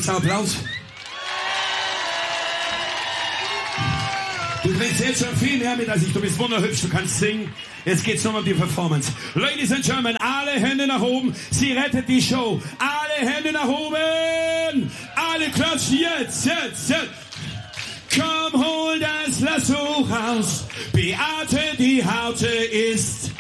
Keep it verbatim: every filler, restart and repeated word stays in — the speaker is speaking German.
Kurzer Applaus. Du kriegst jetzt schon viel mehr mit als ich. Du bist wunderhübsch, du kannst singen. Jetzt geht's nur um die Performance. Ladies and Gentlemen, alle Hände nach oben. Sie rettet die Show. Alle Hände nach oben. Alle klatschen jetzt, jetzt, jetzt. Komm, hol das Lasso raus. Beate, die Haute ist